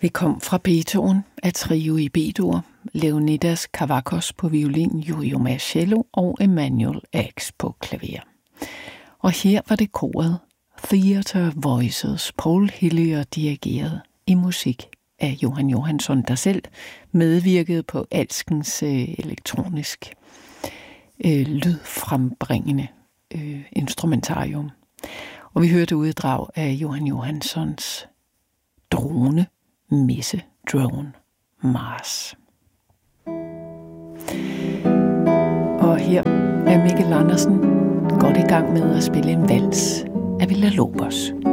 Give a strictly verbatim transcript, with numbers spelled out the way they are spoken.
Vi kom fra Beethoven af Trio i B-dur, Leonidas Kavakos på violin, Yo-Yo Ma cello og Emanuel Ax på klaver. Og her var det koret Theatre Voices, Paul Hillier dirigeret i musik af Johan Johansson, der selv medvirkede på alskens øh, elektronisk øh, lydfrembringende øh, instrumentarium. Og vi hørte uddrag af Johan Johanssons drone Messe Drone Mars. Og her er Mikkel Andersen godt i gang med at spille en vals af Villa-Lobos.